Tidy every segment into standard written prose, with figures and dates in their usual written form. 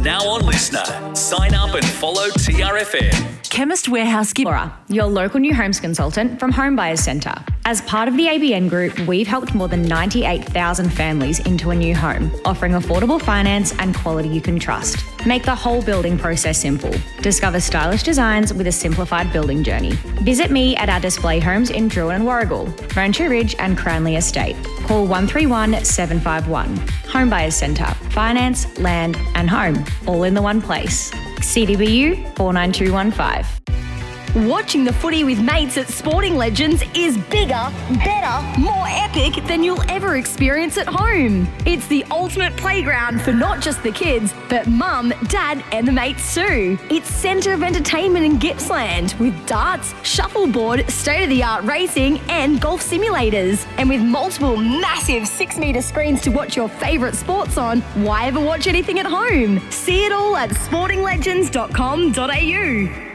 now on Listener. Sign up and follow TRFM. Chemist Warehouse Laura, your local new homes consultant from Home Buyers Centre. As part of the ABN Group, we've helped more than 98,000 families into a new home, offering affordable finance and quality you can trust. Make the whole building process simple. Discover stylish designs with a simplified building journey. Visit me at our display homes in Drouin and Warrigal, Rancho Ridge and Cranley Estate. Call 131 751. Home Buyers Centre. Finance, land and home, all in the one place. CDBU 49215. Watching the footy with mates at Sporting Legends is bigger, better, more epic than you'll ever experience at home. It's the ultimate playground for not just the kids, but mum, dad and the mates too. It's centre of entertainment in Gippsland with darts, shuffleboard, state-of-the-art racing and golf simulators. And with multiple massive 6-metre screens to watch your favourite sports on, why ever watch anything at home? See it all at sportinglegends.com.au.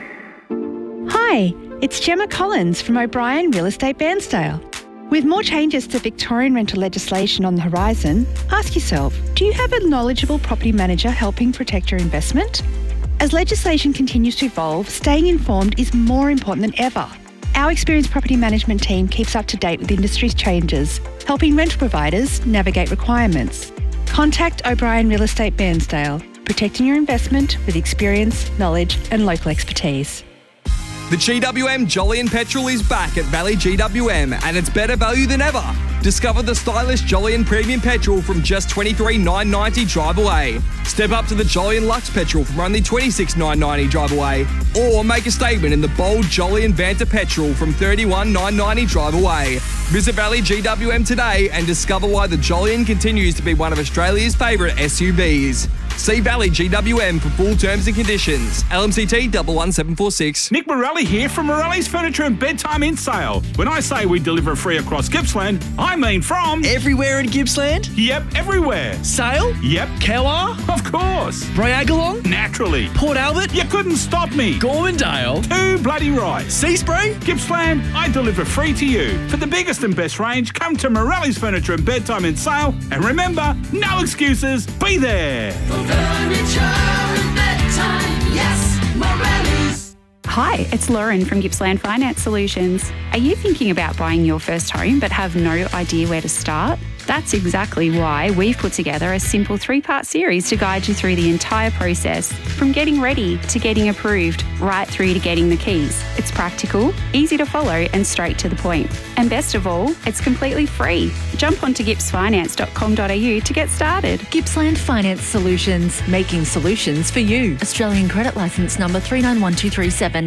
Hi, it's Gemma Collins from O'Brien Real Estate Bairnsdale. With more changes to Victorian rental legislation on the horizon, ask yourself, do you have a knowledgeable property manager helping protect your investment? As legislation continues to evolve, staying informed is more important than ever. Our experienced property management team keeps up to date with industry's changes, helping rental providers navigate requirements. Contact O'Brien Real Estate Bairnsdale, protecting your investment with experience, knowledge and local expertise. The GWM Jolyon Petrol is back at Valley GWM and it's better value than ever. Discover the stylish Jolyon Premium Petrol from just $23,990 drive away. Step up to the Jolyon Lux Petrol from only $26,990 drive away. Or make a statement in the bold Jolyon Vanta Petrol from $31,990 drive away. Visit Valley GWM today and discover why the Jolyon continues to be one of Australia's favourite SUVs. See Valley GWM for full terms and conditions. LMCT 11746. Nick Morelli here from Morelli's Furniture and Bedtime in Sale. When I say we deliver free across Gippsland, I mean from... Everywhere in Gippsland? Yep, everywhere. Sale? Yep. Keller? Of course. Briagolong? Naturally. Port Albert? You couldn't stop me. Gormandale? Too bloody right. Seaspring? Gippsland, I deliver free to you. For the biggest and best range, come to Morelli's Furniture and Bedtime in Sale. And remember, no excuses, be there. Furniture and bedtime, yes, Morelli's. Hi, it's Lauren from Gippsland Finance Solutions. Are you thinking about buying your first home but have no idea where to start? That's exactly why we've put together a simple 3-part series to guide you through the entire process, from getting ready to getting approved, right through to getting the keys. It's practical, easy to follow and straight to the point. And best of all, it's completely free. Jump onto gippsfinance.com.au to get started. Gippsland Finance Solutions, making solutions for you. Australian credit licence number 391237.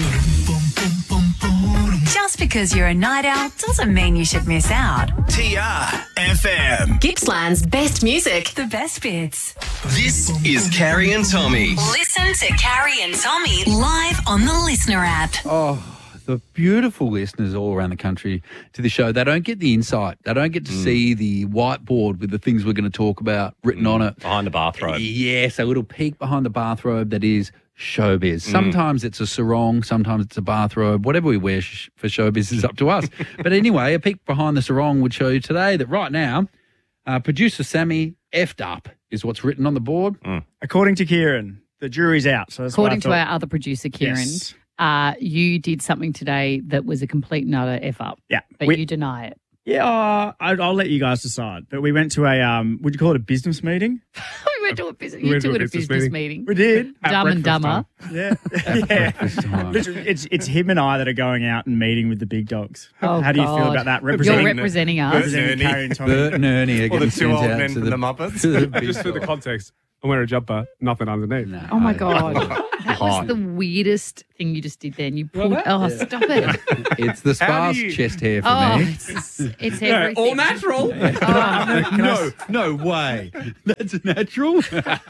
Just because you're a night owl doesn't mean you should miss out. TRFM. Gippsland's best music, the best bits. This is Carrie and Tommy. Listen to Carrie and Tommy live on the Listener app. Oh, the beautiful listeners all around the country to the show. They don't get the insight. They don't get to see the whiteboard with the things we're going to talk about written on it. Behind the bathrobe. Yes, a little peek behind the bathrobe that is showbiz. Sometimes it's a sarong, sometimes it's a bathrobe. Whatever we wear for showbiz is up to us. But anyway, a peek behind the sarong would show you today that right now, producer Sammy effed up is what's written on the board. According to Kieran, the jury's out. So that's according to our other producer, Kieran, Yes. You did something today that was a complete and utter F up. Yeah. But you deny it. Yeah, I'll let you guys decide. But we went to a, would you call it a business meeting? We went to a business meeting. We did. Dumb and Dumber. Yeah. Literally, it's him and I that are going out and meeting with the big dogs. Oh, How do you feel God. about that? You're representing us. Representing Carrie and Tommy. Bert and Ernie are Or getting the two sent old out men to from the the Muppets. to the big Just for the dog. context, I'm wearing a jumper, nothing underneath. No. Oh, my God. That was the weirdest thing you just did then. You pulled... stop it. It's the sparse chest hair for me. It's everything. All natural. No way. That's natural.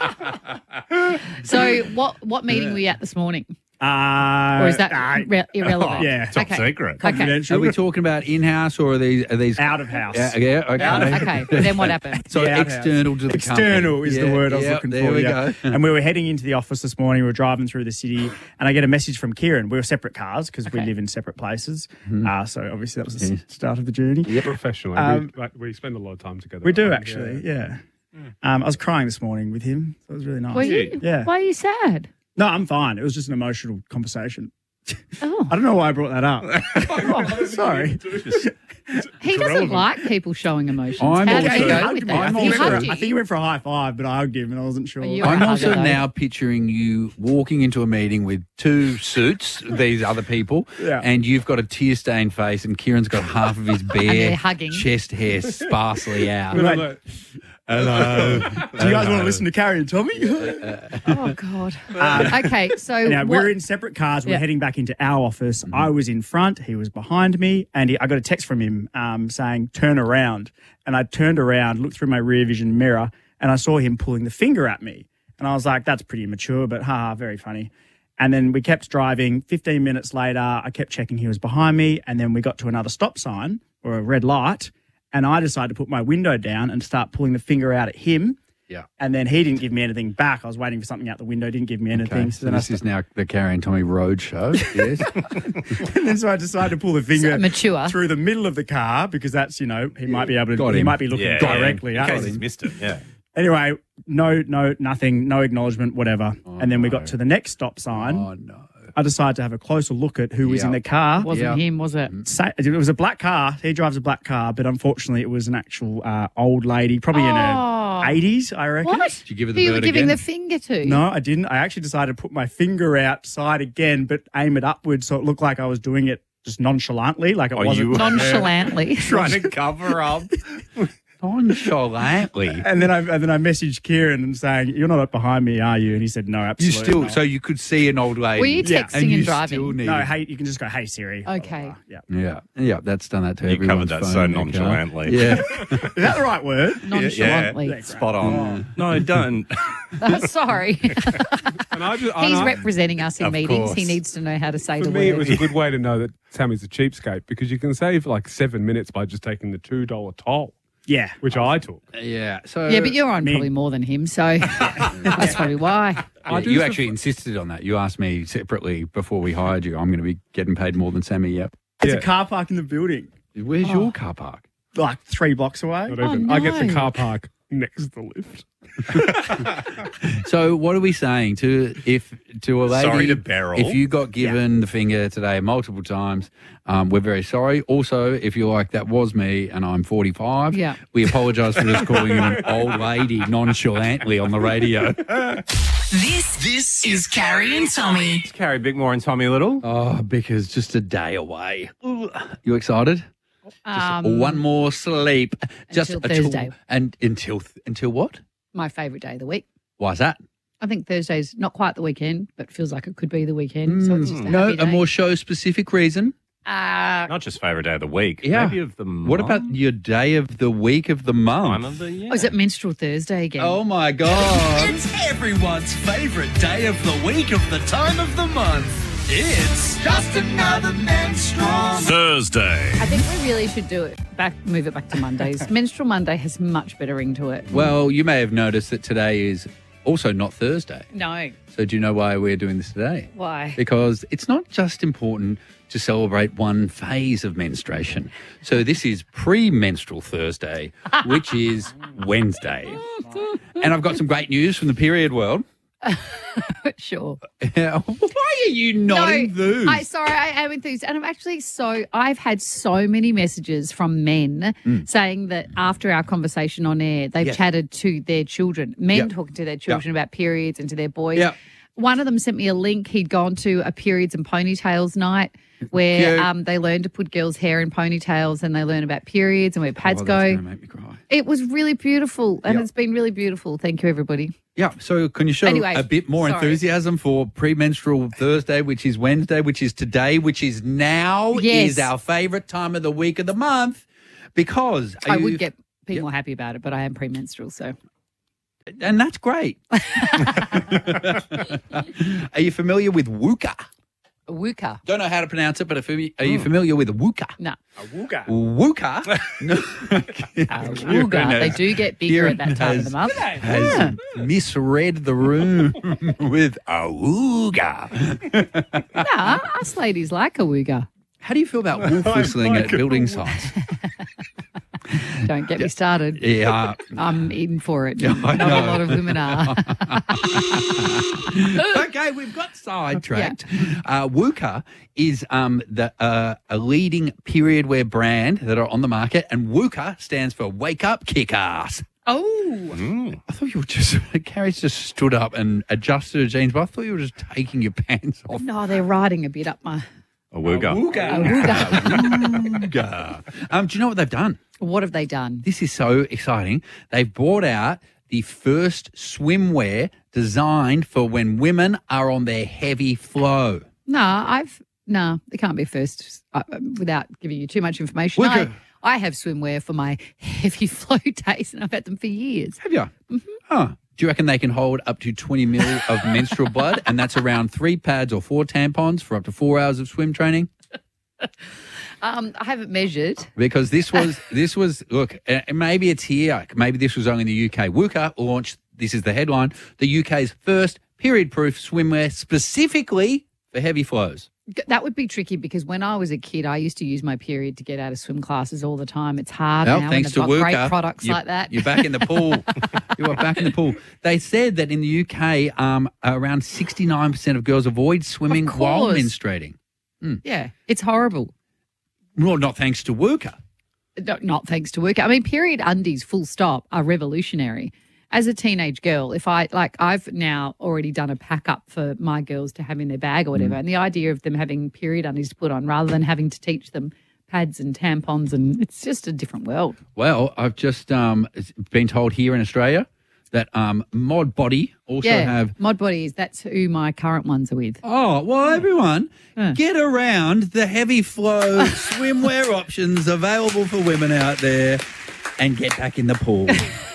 So what meeting were you at this morning? Or is that irrelevant? Yeah. Top secret. Confidential. Are we talking about in-house or are these out of house? Yeah, okay. Okay, but then what happened? So Yeah, external to the External company. is the word I was looking there for. we yeah. go. And we were heading into the office this morning. We were driving through the city, and I get a message from Kieran. We were separate cars because we live in separate places. So obviously that was the start of the journey. Professionally. We spend a lot of time together. We do actually, yeah. I was crying this morning with him. So it was really nice. Were you? Yeah. Why are you sad? No, I'm fine. It was just an emotional conversation. Oh. I don't know why I brought that up. Oh, sorry. He doesn't like people showing emotions. I'm How did also- you go with that? I He think hugged he you. went for a high five, but I hugged him and I wasn't sure. You I'm were also hugged, though. now picturing you walking into a meeting with two suits, these other people, Yeah. and you've got a tear-stained face, and Kieran's got half of his bare they're hugging. chest hair sparsely out. We're like, Hello. do you guys want to listen to Carrie and Tommy? Oh, God. Okay, so Now, what- we're in separate cars. We're Yeah. heading back into our office. I was in front. He was behind me. And I got a text from him saying, turn around. And I turned around, looked through my rear vision mirror, and I saw him pulling the finger at me. And I was like, that's pretty immature, but very funny. And then we kept driving. 15 minutes later, I kept checking he was behind me. And then we got to another stop sign or a red light. And I decided to put my window down and start pulling the finger out at him. Yeah. And then he didn't give me anything back. I was waiting for something out the window, didn't give me anything. Okay, So so then this is now the Carrie and Tommy Road Show. Yes. and then so I decided to pull the finger So mature. through the middle of the car because that's, he might be able to, Got he him. might be looking directly In at case him. he's missed it, yeah. Anyway, no, nothing, no acknowledgement, whatever. And then we got to the next stop sign. Oh, no. I decided to have a closer look at who was in Yeah. the car. wasn't him, was it? It was a black car. He drives a black car, but unfortunately it was an actual old lady, probably in her 80s, I reckon. What? Did you give her Who the you were bird giving again? the finger to? No, I didn't. I actually decided to put my finger outside again, but aim it upwards so it looked like I was doing it just nonchalantly, like it wasn't. Nonchalantly. Trying to cover up. Nonchalantly. And then I messaged Kieran and saying, "You're not up behind me, are you?" And he said, "No, You absolutely still, not." so you could see an old lady. Were you Yeah. texting and, you driving? still need No, hey, you can just go, "Hey Siri." Okay. Yeah. Yeah, that's done that to You everyone's covered that phone so in their car. nonchalantly. Yeah. Is that the right word? Nonchalantly. Yeah. Spot on. No, don't. Sorry. And I just, He's representing us in Of meetings. He course. needs to know how to say For the me, it word. was a good way to know that Sammy's a cheapskate because you can save like 7 minutes by just taking the $2 toll, Yeah. which I took. Yeah. So Yeah, but you're on probably more than him, so that's probably why. Yeah, you actually insisted on that. You asked me separately before we hired you. I'm going to be getting paid more than Sammy. Yep. There's a car park in the building, Where's your car park? like 3 blocks away. Not even. I get the no. car park next to the lift. So what are we saying to a lady? Sorry to Beryl. If you got given the finger today multiple times, we're very sorry. Also, if you're like, that was me and I'm 45, Yeah. we apologise for just calling you an old lady nonchalantly on the radio. This is Carrie and Tommy. It's Carrie Bickmore and Tommy Little. Oh, because just a day away. You excited? One more sleep. Just Until a Thursday. And until what? My favourite day of the week. Why's that? I think Thursday's not quite the weekend, but feels like it could be the weekend. So it's just a No, happy day. a more show-specific reason. Not just favourite day of the week. Yeah. Maybe of the month. What about your day of the week of the month? Time of the year. Oh, is it Menstrual Thursday again? Oh my God. It's everyone's favourite day of the week of the time of the month. It's just another menstrual Thursday. I think we really should move it back to Mondays. Menstrual Monday has much better ring to it. Well, you may have noticed that today is also not Thursday. No. So do you know why we're doing this today? Why? Because it's not just important to celebrate one phase of menstruation. So this is pre-menstrual Thursday, which is Wednesday. And I've got some great news from the period world. Sure. Why are you nodding enthused? I am enthused. And I've had so many messages from men saying that after our conversation on air, they've chatted to their children, men talking to their children about periods and to their boys. Yep. One of them sent me a link. He'd gone to a periods and ponytails night where they learn to put girls' hair in ponytails and they learn about periods and where pads That's go. gonna make me cry. It was really beautiful and Yep. it's been really beautiful. Thank you, everybody. Yeah, so can you show Anyway, a bit more sorry. enthusiasm for premenstrual Thursday, which is Wednesday, which is today, which is now, Yes. is our favourite time of the week of the month, because I would be more happy about it, but I am premenstrual, so. and that's great. Are you familiar with WUKA? WUKA. Don't know how to pronounce it, but are you familiar with WUKA? No. Awooga. WUKA? No. Awooga. They do get bigger at that time of the month. Has misread the room with awooga. Nah, us ladies like awooga. How do you feel about wolf whistling at building sites? Don't get me started. Yeah. I'm in for it. Yeah, I Not know. a lot of women are. Okay, we've got sidetracked. Wooka is a leading period wear brand that are on the market, and Wooka stands for Wake Up Kick Ass. Oh. I thought you were just, Carrie's just stood up and adjusted her jeans, but I thought you were just taking your pants off. No, they're riding a bit up my... A wooga. Wooga. Do you know what they've done? What have they done? This is so exciting. They've brought out the first swimwear designed for when women are on their heavy flow. No, it can't be first without giving you too much information. I have swimwear for my heavy flow days, and I've had them for years. Have you? Mm-hmm. Oh. Do you reckon they can hold up to 20 mil of menstrual blood, and that's around 3 pads or 4 tampons for up to 4 hours of swim training? I haven't measured. Because this was look, maybe it's here. Maybe this was only in the UK. Wooka launched, this is the headline, the UK's first period-proof swimwear specifically for heavy flows. That would be tricky because when I was a kid, I used to use my period to get out of swim classes all the time. It's hard Well, now thanks when to they've got Wooka, great products like that. You're back in the pool. You are back in the pool. They said that in the UK, around 69% of girls avoid swimming while menstruating. Yeah, it's horrible. Well, not thanks to Wooka. Not thanks to Wooka. I mean, period undies, full stop, are revolutionary. As a teenage girl, I've now already done a pack up for my girls to have in their bag or whatever, and the idea of them having period undies to put on rather than having to teach them pads and tampons, and it's just a different world. Well, I've just been told here in Australia that Mod Body also have... Mod Bodies, that's who my current ones are with. Oh, well, everyone, get around the heavy flow swimwear options available for women out there and get back in the pool.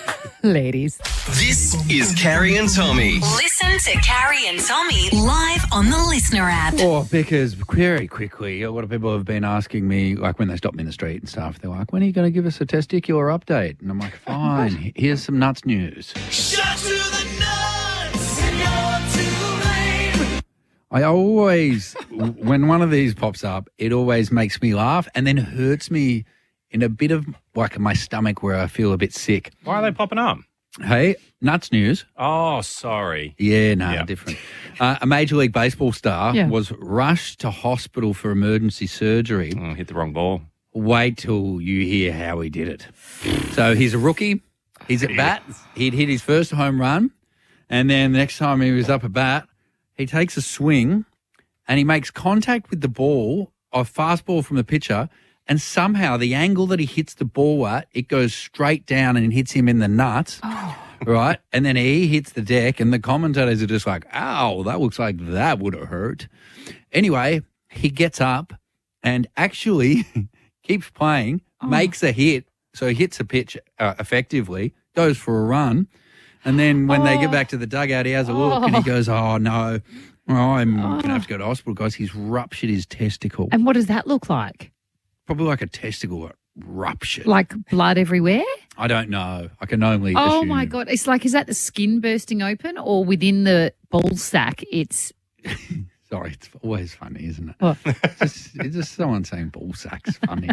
Ladies. This is Carrie and Tommy. Listen to Carrie and Tommy live on the Listener app. Oh, because very quickly, a lot of people have been asking me, like when they stop me in the street and stuff, they're like, when are you going to give us a testicular update? And I'm like, fine, here's some nuts news. Shut to the nuts, and you're too late. I always, when one of these pops up, it always makes me laugh and then hurts me in a bit of like my stomach where I feel a bit sick. Why are they popping up? Hey, nuts news. Oh, sorry. Yeah, no, different. A Major League Baseball star Yeah. was rushed to hospital for emergency surgery. Hit the wrong ball. Wait till you hear how he did it. So he's a rookie. He's at bat. He'd hit his first home run. And then the next time he was up at bat, he takes a swing and he makes contact with the ball, a fastball from the pitcher, and somehow the angle that he hits the ball at, it goes straight down and hits him in the nuts, right? And then he hits the deck and the commentators are just like, ow, that looks like that would have hurt. Anyway, he gets up and actually keeps playing, makes a hit. So he hits a pitch effectively, goes for a run. And then when they get back to the dugout, he has a look and he goes, oh, no, I'm going to have to go to hospital, guys. He's ruptured his testicle. And what does that look like? Probably like a testicle ruptured. Like blood everywhere? I don't know. I can only Oh assume. my God. It's like, is that the skin bursting open or within the ball sack? It's. Sorry, it's always funny, isn't it? What? It's just someone saying ball sack's funny.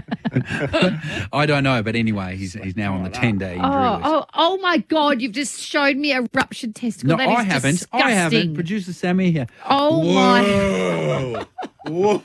I don't know, but anyway, he's now on the 10-day injury list. Oh my God. You've just showed me a ruptured testicle. No, That is I haven't. disgusting. I haven't. Producer Sammy here. Oh Whoa. Whoa.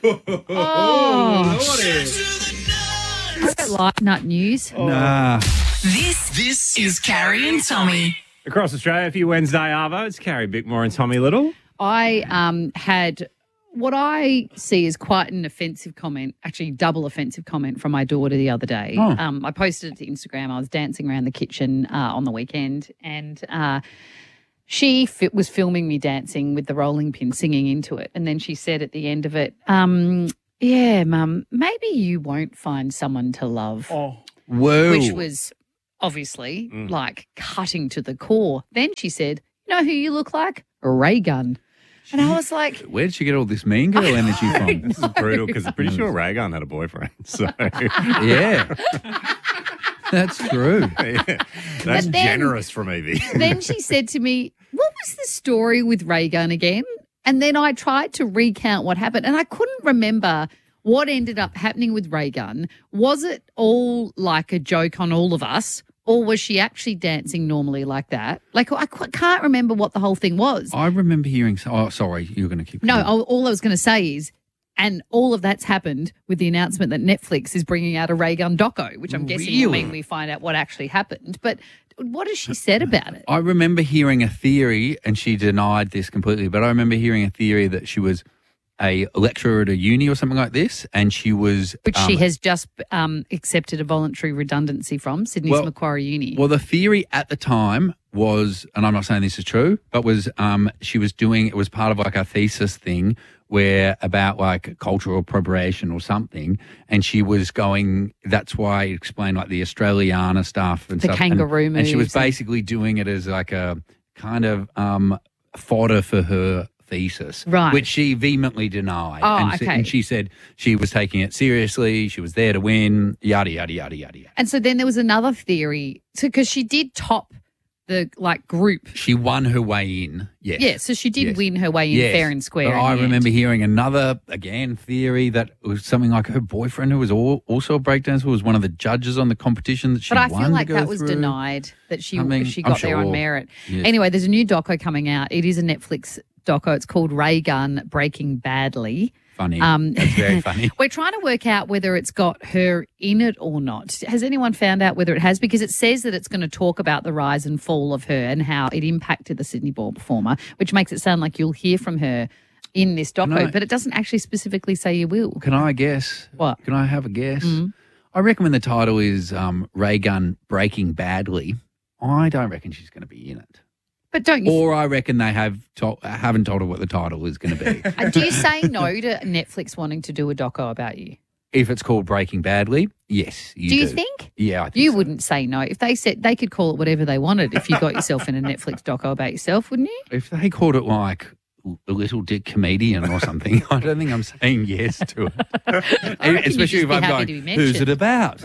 I don't like nut news. Nah. This is Carrie and Tommy. Across Australia for your Wednesday Arvo, it's Carrie Bickmore and Tommy Little. I had what I see as quite an offensive comment, actually double offensive comment from my daughter the other day. Oh. I posted it to Instagram. I was dancing around the kitchen on the weekend and she was filming me dancing with the rolling pin, singing into it. And then she said at the end of it, yeah, Mum, maybe you won't find someone to love. Whoa. Which was obviously like cutting to the core. Then she said, you know who you look like? A ray gun. And I was like, Where did you get all this mean girl energy from? This is brutal because I'm pretty sure Raygun had a boyfriend. So Yeah. That's true. That's But then- generous from Evie. then she said to me, what was the story with Ray Gun again? And then I tried to recount what happened and I couldn't remember what ended up happening with Ray Gunn. Was it all like a joke on all of us, or was she actually dancing normally like that? Like, I can't remember what the whole thing was. I remember hearing. Oh, sorry, you were going to keep. No, all I was going to say is, and all of that's happened with the announcement that Netflix is bringing out a Ray Gunn doco, which I'm guessing will mean we find out what actually happened. But what has she said about it? I remember hearing a theory, and she denied this completely, but I remember hearing a theory that she was a lecturer at a uni or something like this, and she was... Which she has just accepted a voluntary redundancy from, Sydney's Macquarie Uni. Well, the theory at the time was, and I'm not saying this is true, but was she was doing, it was part of like a thesis thing where about like cultural appropriation or something, and she was going, that's why it explained like the Australiana stuff and the stuff. kangaroo and she was basically doing it as like a kind of fodder for her thesis, right, which she vehemently denied. Oh, and, okay. and she said she was taking it seriously, she was there to win, yada, yada, yada, yada, yada. And so then there was another theory, because she did top the like group. She won her way in, yes. Yeah, so she did win her way in fair and square. But I remember hearing another, again, theory that it was something like her boyfriend, who was also a breakdancer, was one of the judges on the competition that she But I won feel like to go that was through. denied, that she I'm got there on sure. merit. Yes. Anyway, there's a new doco coming out. It is a Netflix doco. It's called Ray Gunn Breaking Badly. Funny. That's very funny. We're trying to work out whether it's got her in it or not. Has anyone found out whether it has? Because it says that it's going to talk about the rise and fall of her and how it impacted the Sydney Ball performer, which makes it sound like you'll hear from her in this doco, but it doesn't actually specifically say you will. Can I guess? What? Can I have a guess? Mm-hmm. I reckon when the title is Ray Gunn Breaking Badly, I don't reckon she's going to be in it. But don't you? Or I reckon they haven't told her what the title is going to be. Do you say no to Netflix wanting to do a doco about you? If it's called Breaking Badly, yes, you do. Do you think? Yeah, I think You wouldn't say no. If they said they could call it whatever they wanted if you got yourself in a Netflix doco about yourself, wouldn't you? If they called it like a Little Dick Comedian or something, I don't think I'm saying yes to it. Especially if I'm going, who's it about?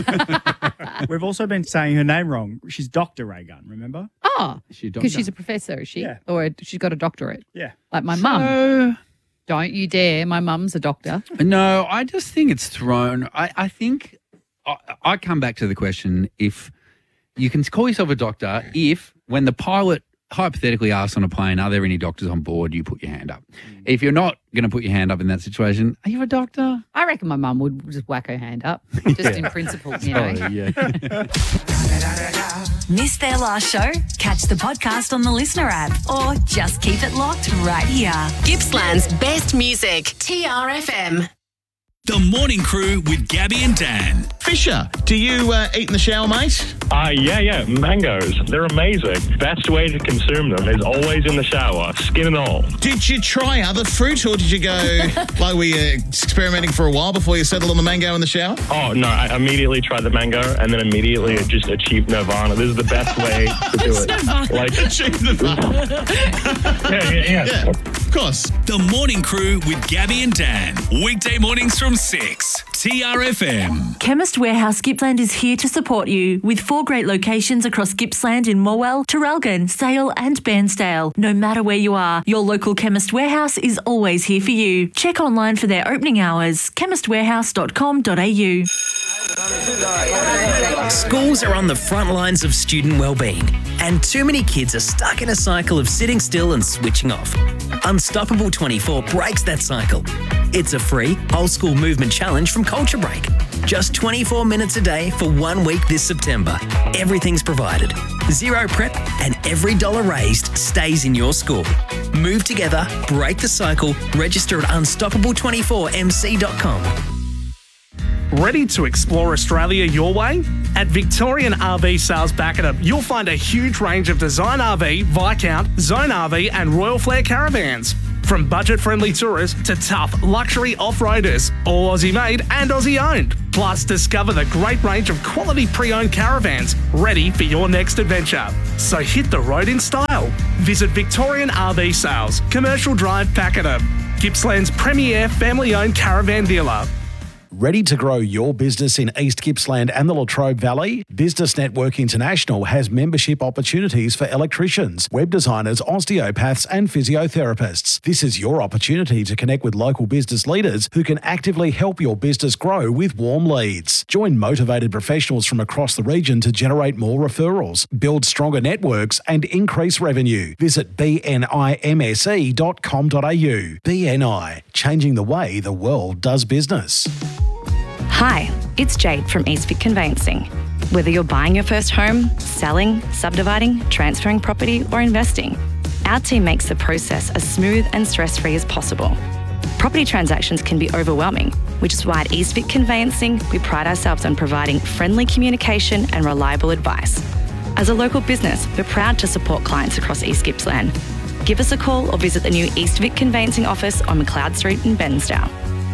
We've also been saying her name wrong. She's Dr. Ray Gunn, remember? Oh, She a because doctor? she's a professor, is she? Yeah. Or she's got a doctorate. Yeah. Like my mum. Don't you dare. My mum's a doctor. No, I just think it's thrown. I think I come back to the question, if you can call yourself a doctor if when the pilot hypothetically asks on a plane, are there any doctors on board, you put your hand up. If you're not going to put your hand up in that situation, are you a doctor? I reckon my mum would just whack her hand up, just in principle, you know. Sorry, yeah. Missed their last show? Catch the podcast on the Listener app or just keep it locked right here. Gippsland's best music, TRFM. The Morning Crew with Gabby and Dan. Fisher, do you eat in the shower, mate? Yeah. Mangoes. They're amazing. Best way to consume them is always in the shower, skin and all. Did you try other fruit, or did you go like we experimenting for a while before you settled on the mango in the shower? Oh, no, I immediately tried the mango and then immediately just achieved nirvana. This is the best way to do it. Like, achieved nirvana. Yeah. Of course. The Morning Crew with Gabby and Dan. Weekday mornings from 6. TRFM. Chemist Warehouse Gippsland is here to support you with 4 great locations across Gippsland in Morwell, Traralgon, Sale and Bairnsdale. No matter where you are, your local Chemist Warehouse is always here for you. Check online for their opening hours, chemistwarehouse.com.au. Schools are on the front lines of student wellbeing, and too many kids are stuck in a cycle of sitting still and switching off. Unstoppable 24 breaks that cycle. It's a free whole school movement challenge from Culture Break. Just 24 minutes a day for 1 week this September. Everything's provided. Zero prep, and every dollar raised stays in your school. Move together, break the cycle, register at unstoppable24mc.com. Ready to explore Australia your way? At Victorian RV Sales Bacadam, you'll find a huge range of Design RV, Viscount, Zone RV and Royal Flair caravans. From budget-friendly tourists to tough luxury off-roaders, all Aussie-made and Aussie-owned. Plus, discover the great range of quality pre-owned caravans ready for your next adventure. So hit the road in style. Visit Victorian RV Sales, Commercial Drive, Pakenham. Gippsland's premier family-owned caravan dealer. Ready to grow your business in East Gippsland and the Latrobe Valley, Business Network International has membership opportunities for electricians, web designers, osteopaths and physiotherapists. This is your opportunity to connect with local business leaders who can actively help your business grow with warm leads. Join motivated professionals from across the region to generate more referrals, build stronger networks and increase revenue. Visit bnimse.com.au. BNI, changing the way the world does business. Hi, it's Jade from Eastvic Conveyancing. Whether you're buying your first home, selling, subdividing, transferring property or investing, our team makes the process as smooth and stress-free as possible. Property transactions can be overwhelming, which is why at Eastvic Conveyancing, we pride ourselves on providing friendly communication and reliable advice. As a local business, we're proud to support clients across East Gippsland. Give us a call or visit the new Eastvic Conveyancing office on McLeod Street in Bensdale.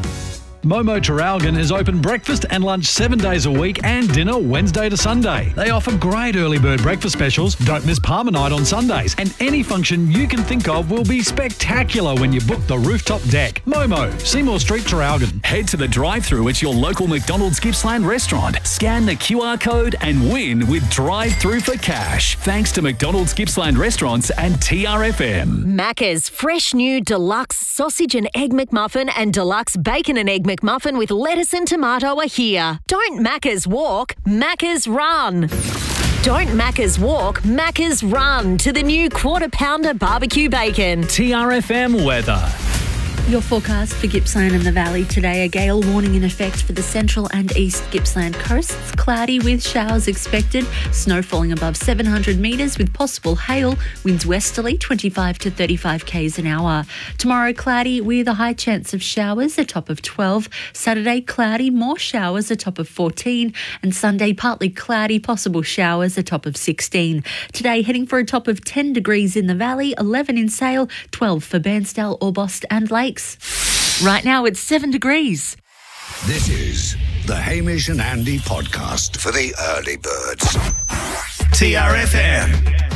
Momo Traralgon is open breakfast and lunch 7 days a week and dinner Wednesday to Sunday. They offer great early bird breakfast specials. Don't miss Palmer Night on Sundays. And any function you can think of will be spectacular when you book the rooftop deck. Momo, Seymour Street, Traralgon. Head to the drive-thru at your local McDonald's Gippsland restaurant. Scan the QR code and win with drive-thru for cash. Thanks to McDonald's Gippsland restaurants and TRFM. Macca's fresh new deluxe sausage and egg McMuffin and deluxe bacon and egg McMuffin with lettuce and tomato are here. Don't Macca's walk, Macca's run. Don't Macca's walk, Macca's run to the new Quarter Pounder barbecue bacon. TRFM weather. Your forecast for Gippsland and the Valley today, a gale warning in effect for the central and east Gippsland coasts. Cloudy with showers expected, snow falling above 700 metres with possible hail, winds westerly 25 to 35 k's an hour. Tomorrow cloudy with a high chance of showers, a top of 12. Saturday cloudy, more showers, a top of 14. And Sunday partly cloudy, possible showers, a top of 16. Today heading for a top of 10 degrees in the Valley, 11 in Sale, 12 for Bairnsdale, Orbost and Lakes. Right now it's 7 degrees. This is the Hamish and Andy podcast for the early birds. TRFM.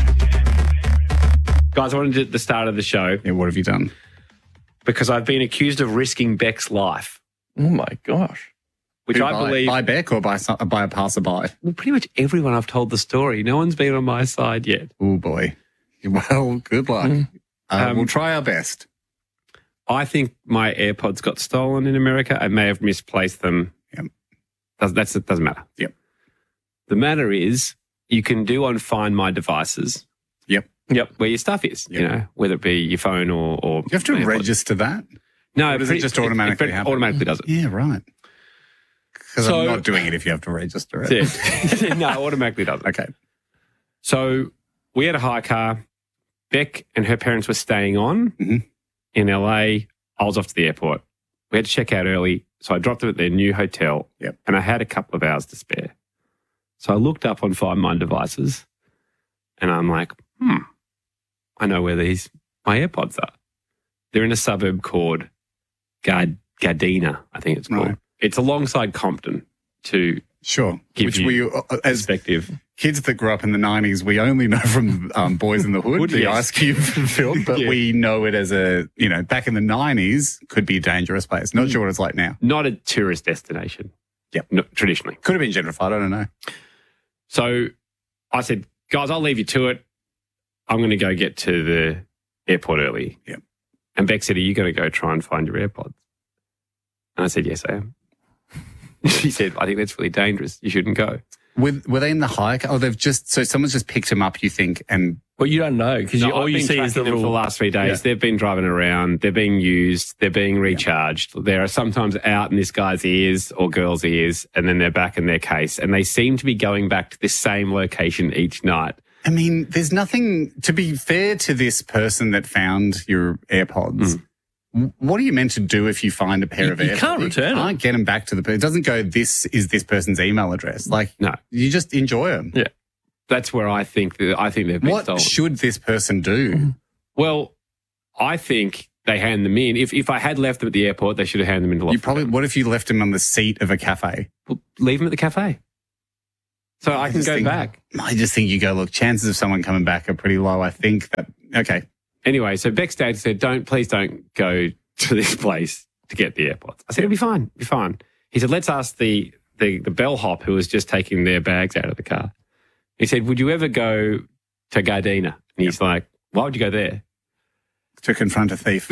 Guys, I wanted to at the start of the show. Yeah, what have you done? Because I've been accused of risking Beck's life. Oh my gosh. Which I believe... By Beck or by a passerby? Well, pretty much everyone I've told the story. No one's been on my side yet. Oh boy. Well, good luck. We'll try our best. I think my AirPods got stolen in America. I may have misplaced them. Yep. It doesn't matter. Yep. The matter is, you can do on Find My Devices. Yep. Where your stuff is, you know, whether it be your phone or you have to register that? No, or does it just automatically happen? Automatically does it. Yeah, right. Because I'm not doing it if you have to register it. Yeah. No, automatically does it. Okay. So we had a hire car. Beck and her parents were staying on in LA. I was off to the airport. We had to check out early, so I dropped them at their new hotel. Yep. And I had a couple of hours to spare. So I looked up on Find My Devices, and I'm like, I know where my AirPods are. They're in a suburb called Gardena, I think it's called. Right. It's alongside Compton to give Which you we, as perspective. Kids that grew up in the 90s, we only know from Boys in the Hood, the Ice Cube film, but we know it as back in the 90s, could be a dangerous place. Not sure what it's like now. Not a tourist destination. Yep. No, traditionally. Could have been gentrified, I don't know. So I said, guys, I'll leave you to it. I'm going to go get to the airport early. Yep. And Beck said, are you going to go try and find your AirPods? And I said, yes, I am. She said, I think that's really dangerous. You shouldn't go. Were they in the hire car? Oh, someone's just picked them up, you think, and... Well, you don't know, because all you see is them for the last 3 days. Yeah. They've been driving around. They're being used. They're being recharged. Yeah. They're sometimes out in this guy's ears or girl's ears, and then they're back in their case. And they seem to be going back to this same location each night. I mean, there's nothing... To be fair to this person that found your AirPods... What are you meant to do if you find a pair of AirPods? You can't return them. You can't get them back to the person. It doesn't go, this is this person's email address. No. You just enjoy them. Yeah. That's where I think they've been stolen. What should this person do? Well, I think they hand them in. If I had left them at the airport, they should have handed them into locker. What if you left them on the seat of a cafe? Well, leave them at the cafe. So I can go back. I just think you go, look, chances of someone coming back are pretty low. I think that, okay. Anyway, so Beck's dad said, please don't go to this place to get the AirPods. I said, it'll be fine. He said, let's ask the the bellhop who was just taking their bags out of the car. He said, would you ever go to Gardena? And he's like, why would you go there? To confront a thief.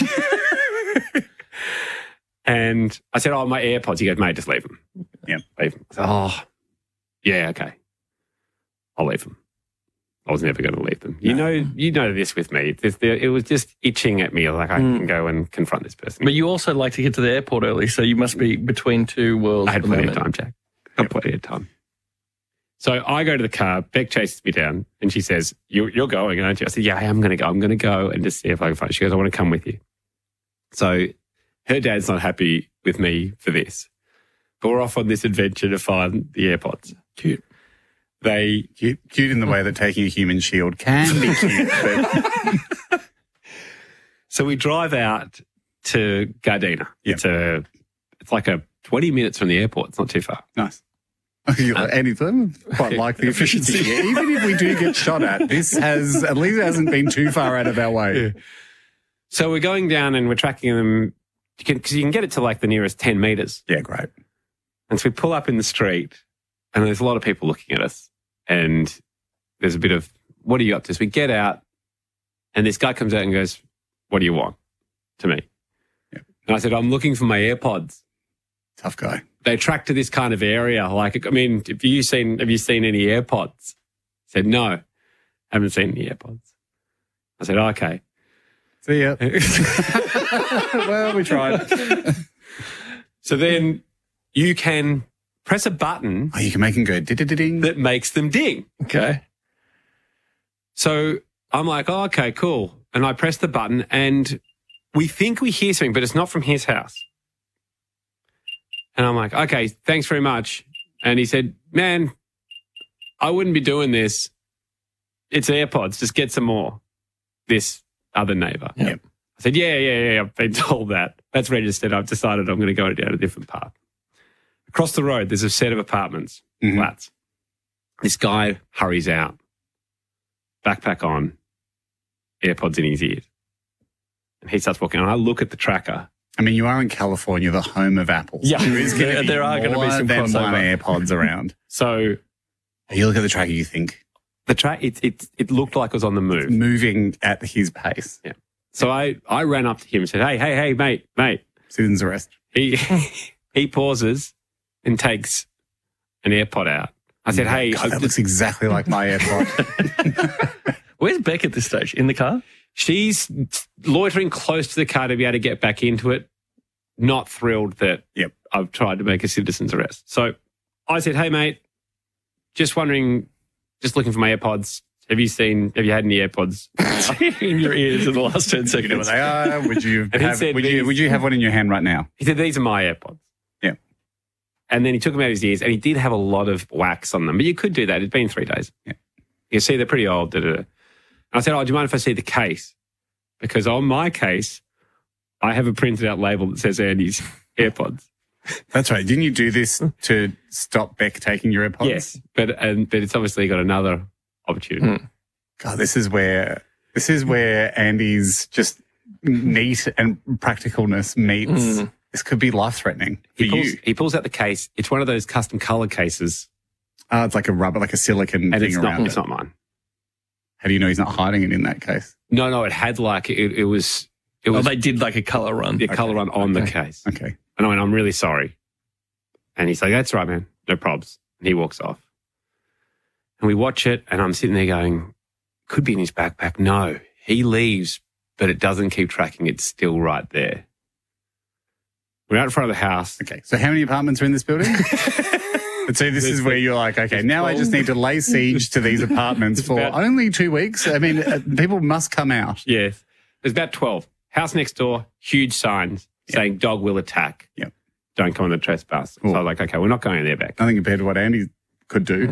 And I said, oh, my AirPods. He goes, mate, just leave them. Yep. Leave them. I said, oh, yeah, okay. I'll leave them. I was never going to leave them. You know this with me. It was just itching at me. Like, I can go and confront this person. But you also like to get to the airport early, so you must be between two worlds. I had plenty of time, Jack. I had plenty of time. So I go to the car. Beck chases me down, and she says, you're going, aren't you? I said, yeah, I am going to go. I'm going to go and just see if I can find it. She goes, I want to come with you. So her dad's not happy with me for this. But we're off on this adventure to find the AirPods. Cute. Cute in the way that taking a human shield can be cute. But... So we drive out to Gardena. Yep. It's like 20 minutes from the airport. It's not too far. Nice. Anything? Quite like the efficiency. Yeah, even if we do get shot at, this at least hasn't been too far out of our way. Yeah. So we're going down and we're tracking them because you can get it to like the nearest 10 metres. Yeah, great. And so we pull up in the street and there's a lot of people looking at us and there's a bit of, what are you up to? So we get out and this guy comes out and goes, what do you want? To me. Yeah. And I said, I'm looking for my AirPods. Tough guy. They track to this kind of area. Like, I mean, have you seen any AirPods? I said, no, haven't seen any AirPods. I said, okay. See ya. Well, we tried. So then you can press a button. Oh, you can make them go ding. That makes them ding. Okay. So I'm like, oh, okay, cool. And I press the button and we think we hear something, but it's not from his house. And I'm like, okay, thanks very much. And he said, man, I wouldn't be doing this. It's AirPods. Just get some more. This other neighbour. Yep. I said, yeah, I've been told that. That's registered. I've decided I'm going to go down a different path. Across the road, there's a set of apartments, flats. This guy hurries out, backpack on, AirPods in his ears. And he starts walking. And I look at the tracker. I mean, you are in California, the home of Apple. Yeah, there are going to be some crossover AirPods around. So you look at the tracker, you think the track. It looked like it was on the move, moving at his pace. Yeah. So I ran up to him and said, "Hey, mate, citizen's arrest." He pauses and takes an AirPod out. I said, "Hey, God, that looks exactly like my AirPod." Where's Beck at this stage? In the car? She's loitering close to the car to be able to get back into it. Not thrilled that I've tried to make a citizen's arrest. So I said, hey, mate, just wondering, just looking for my AirPods. Have you had any AirPods in your ears in the last 10 seconds? You know what they are? Would you have one in your hand right now? He said, these are my AirPods. Yeah. And then he took them out of his ears and he did have a lot of wax on them. But you could do that. It's been 3 days. Yeah. You see, they're pretty old. I said, do you mind if I see the case? Because on my case, I have a printed out label that says Andy's AirPods. That's right. Didn't you do this to stop Beck taking your AirPods? Yes, but it's obviously got another opportunity. God, this is where Andy's just neat and practicalness meets. This could be life-threatening for you. He pulls out the case. It's one of those custom color cases. It's like a rubber, like a silicon thing around it. It's not mine. How do you know he's not hiding it in that case? No, it had like, it was. They did like a colour run. The colour run on the case. Okay. And I went, I'm really sorry. And he's like, that's right, man. No probs. And he walks off. And we watch it and I'm sitting there going, could be in his backpack. No, he leaves, but it doesn't keep tracking. It's still right there. We're out in front of the house. Okay. So how many apartments are in this building? So this is where you're like, okay, now I just need to lay siege to these apartments for only 2 weeks. I mean, people must come out. Yes. There's about 12. House next door, huge signs saying dog will attack. Yep. Don't come on the trespass. So I was like, okay, we're not going in there back. Nothing compared to what Andy could do.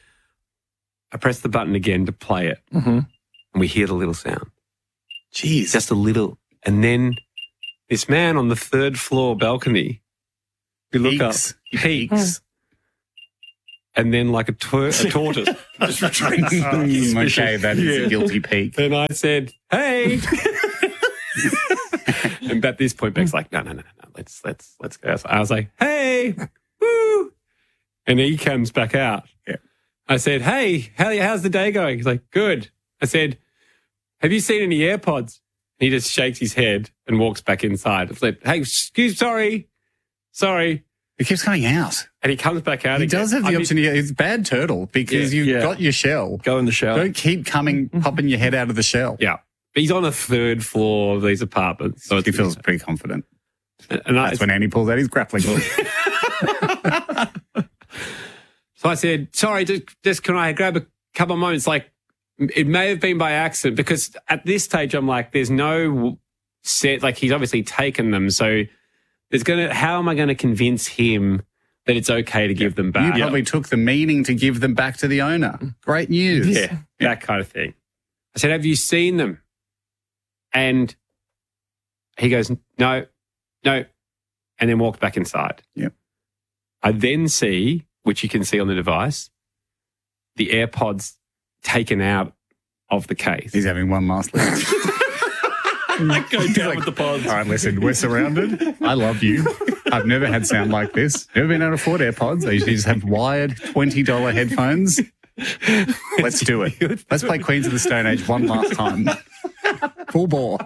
I press the button again to play it. And we hear the little sound. Jeez. Just a little. And then this man on the 3rd floor balcony, we look up, peeks. And then like a tortoise just retreats. Okay, that is a guilty peek. And I said, hey. And at this point, Beck's like, no, let's go. So I was like, hey, woo. And he comes back out. Yeah. I said, hey, how's the day going? He's like, good. I said, have you seen any AirPods? He just shakes his head and walks back inside. It's like, hey, sorry. He keeps coming out. And he comes back out He again. does have the option. It's bad turtle because you've got your shell. Go in the shower. Don't keep popping your head out of the shell. Yeah. But he's on the third floor of these apartments. So he feels pretty confident. And that's when Andy pulls out his grappling hook. So I said, sorry, just can I grab a couple of moments? Like, it may have been by accident because at this stage I'm like, there's no set, like he's obviously taken them. So how am I going to convince him that it's okay to give them back? You probably took the meaning to give them back to the owner. Great news. Yeah, that kind of thing. I said, have you seen them? And he goes, no, and then walked back inside. Yep. I then see, which you can see on the device, the AirPods taken out of the case. He's having one last look. Go down with the pods. All right, listen, we're surrounded. I love you. I've never had sound like this. Never been able to afford AirPods. I usually just have wired $20 headphones. Let's do it. Let's play Queens of the Stone Age one last time. Full bore.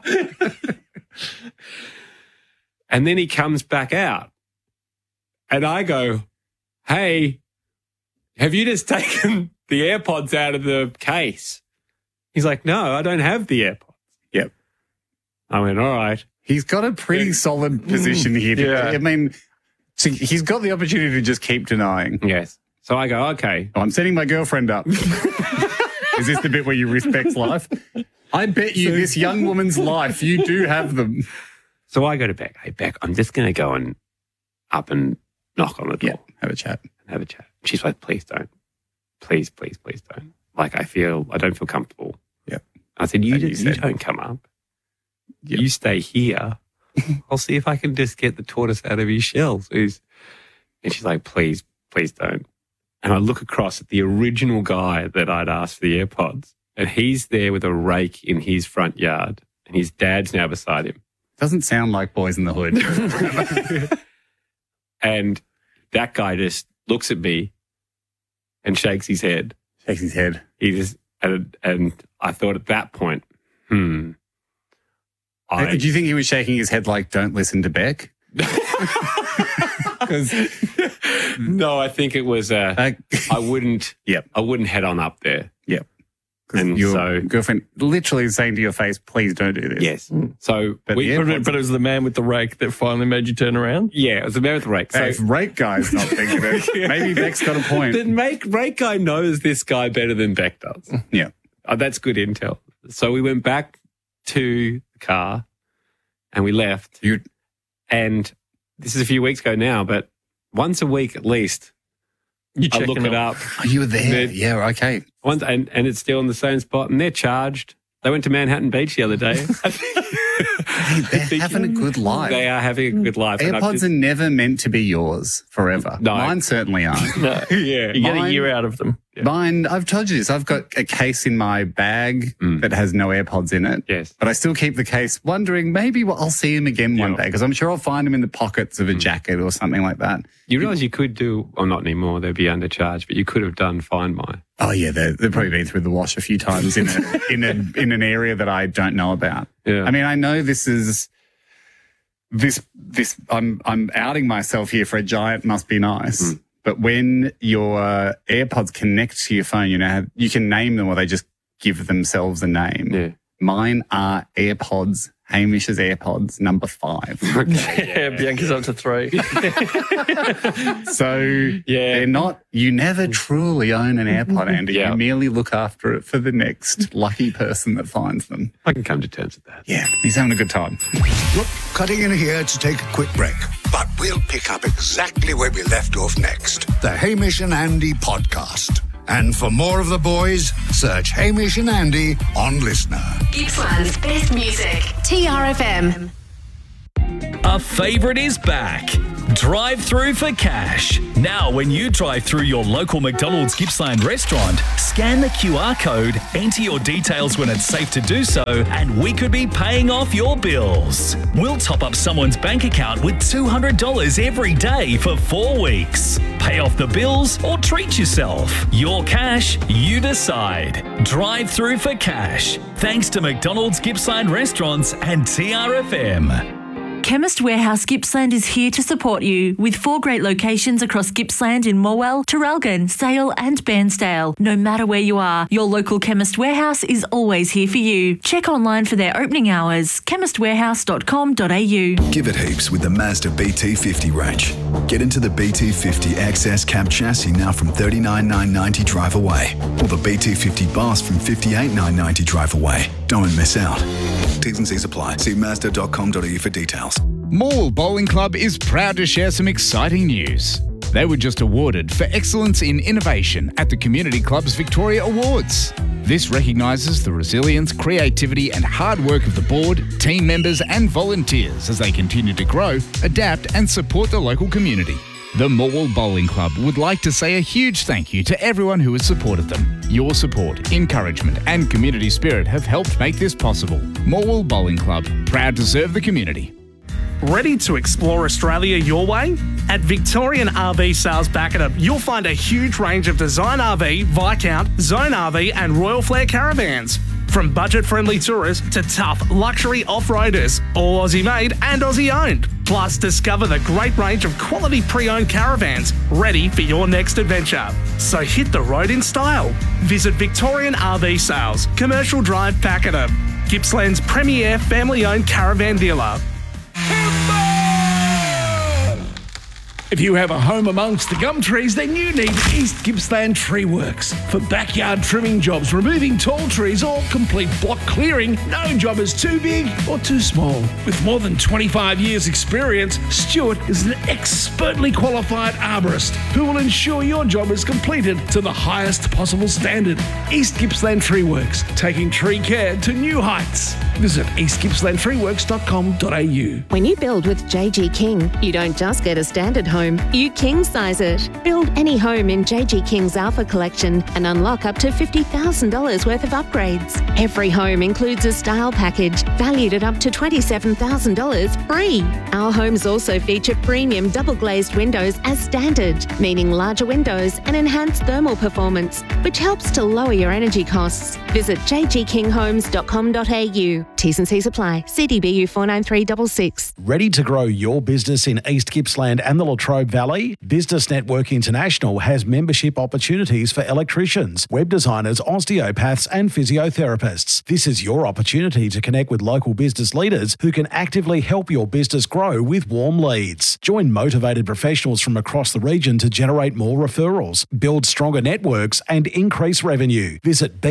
And then he comes back out. And I go, hey, have you just taken the AirPods out of the case? He's like, no, I don't have the AirPods. Yep. I went, all right. He's got a pretty solid position here. Yeah. I mean, so he's got the opportunity to just keep denying. Yes. So I go, okay. I'm setting my girlfriend up. Is this the bit where you respect life? I bet you this young woman's life, you do have them. So I go to Beck. Hey, Beck, I'm just going to go up and knock on the door. Yeah, have a chat. She's like, please don't. Please don't. Like, I don't feel comfortable. Yep. I said, you don't come up. Yep. You stay here. I'll see if I can just get the tortoise out of his shell. And she's like, please don't. And I look across at the original guy that I'd asked for the AirPods, and he's there with a rake in his front yard, and his dad's now beside him. Doesn't sound like Boys in the Hood. And that guy just looks at me and shakes his head. He just, and I thought at that point, Do you think he was shaking his head like, don't listen to Beck? No, I think it was, I wouldn't head on up there. Yep. And your girlfriend literally saying to your face, please don't do this. Yes. So, but it was the man with the rake that finally made you turn around? Yeah, it was the man with the rake. So if rake guy's not thinking it, maybe Beck's got a point. The rake guy knows this guy better than Beck does. Yeah. That's good intel. So we went back to the car and we left. And this is a few weeks ago now, but once a week at least, I look it up. Oh, you were there? Yeah, okay. And it's still in the same spot, and they're charged. They went to Manhattan Beach the other day. Hey, they're having a good life. They are having a good life. AirPods are never meant to be yours forever. No. Mine certainly aren't. No. Yeah. You get a year out of them. Yeah. Mine, I've told you this, I've got a case in my bag that has no AirPods in it. Yes. But I still keep the case wondering maybe I'll see him again one day because I'm sure I'll find him in the pockets of a jacket or something like that. You realise you could do, well, not anymore, they'd be undercharged, but you could have done Find My. Oh, yeah, they've probably been through the wash a few times in an area that I don't know about. Yeah. I mean, I know this is... I'm outing myself here for a giant must be nice. But when your AirPods connect to your phone, you can name them or they just give themselves a name. Yeah. Mine are AirPods, Hamish's AirPods, number 5. Yeah, Bianca's up to 3. So they're not, you never truly own an AirPod, Andy. You merely look after it for the next lucky person that finds them. I can come to terms with that. Yeah, he's having a good time. Look, cutting in here to take a quick break, but we'll pick up exactly where we left off next. The Hamish and Andy podcast. And for more of the boys, search Hamish and Andy on Listener. Gippsland's best music. TRFM. A favourite is back. Drive through for cash. Now, when you drive through your local McDonald's Gippsland restaurant, scan the QR code, enter your details when it's safe to do so, and we could be paying off your bills. We'll top up someone's bank account with $200 every day for 4 weeks. Pay off the bills or treat yourself. Your cash, you decide. Drive through for cash. Thanks to McDonald's Gippsland Restaurants and TRFM. Chemist Warehouse Gippsland is here to support you with 4 great locations across Gippsland in Morwell, Traralgon, Sale and Bairnsdale. No matter where you are, your local Chemist Warehouse is always here for you. Check online for their opening hours, chemistwarehouse.com.au. Give it heaps with the Mazda BT50 range. Get into the BT50 XS cab chassis now from $39,990 drive away, or the BT50 Boss from $58,990 drive away. Don't miss out. T's and C's apply. See Mazda.com.au for details. Morwell Bowling Club is proud to share some exciting news. They were just awarded for excellence in innovation at the Community Club's Victoria Awards. This recognises the resilience, creativity and hard work of the board, team members and volunteers as they continue to grow, adapt and support the local community. The Morwell Bowling Club would like to say a huge thank you to everyone who has supported them. Your support, encouragement and community spirit have helped make this possible. Morwell Bowling Club, proud to serve the community. Ready to explore Australia your way? At Victorian RV Sales Baccarat, you'll find a huge range of Design RV, Viscount, Zone RV and Royal Flair caravans. From budget-friendly tourists to tough luxury off-roaders, all Aussie-made and Aussie-owned. Plus, discover the great range of quality pre-owned caravans ready for your next adventure. So hit the road in style. Visit Victorian RV Sales, Commercial Drive, Baccarat, Gippsland's premier family-owned caravan dealer. If you have a home amongst the gum trees, then you need East Gippsland Tree Works. For backyard trimming jobs, removing tall trees or complete block clearing, no job is too big or too small. With more than 25 years experience, Stuart is an expertly qualified arborist who will ensure your job is completed to the highest possible standard. East Gippsland Tree Works, taking tree care to new heights. Visit eastgippslandtreeworks.com.au. When you build with JG King, you don't just get a standard home, you king size it. Build any home in JG King's Alpha Collection and unlock up to $50,000 worth of upgrades. Every home includes a style package valued at up to $27,000 free. Our homes also feature premium double glazed windows as standard, meaning larger windows and enhanced thermal performance, which helps to lower your energy costs. Visit jgkinghomes.com.au. T's and C's apply. CDBU 49366. Ready to grow your business in East Gippsland and the Latrobe Valley? Business Network International has membership opportunities for electricians, web designers, osteopaths and physiotherapists. This is your opportunity to connect with local business leaders who can actively help your business grow with warm leads. Join motivated professionals from across the region to generate more referrals, build stronger networks and increase revenue. Visit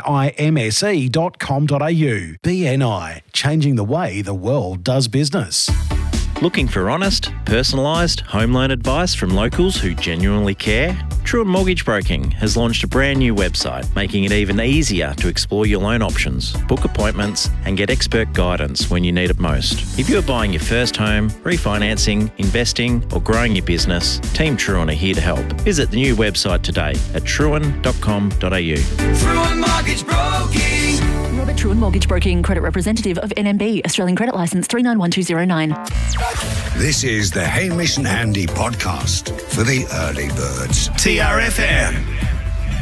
bnimse.com.au. BNI, changing the way the world does business. Looking for honest, personalised home loan advice from locals who genuinely care? Truan Mortgage Broking has launched a brand new website, making it even easier to explore your loan options, book appointments and get expert guidance when you need it most. If you're buying your first home, refinancing, investing or growing your business, Team Truan are here to help. Visit the new website today at truan.com.au. Truan Mortgage Broking. Robert Truan Mortgage Broking, credit representative of NMB, Australian credit licence 391209. This is the Hamish and Andy podcast for the early birds. TRFM.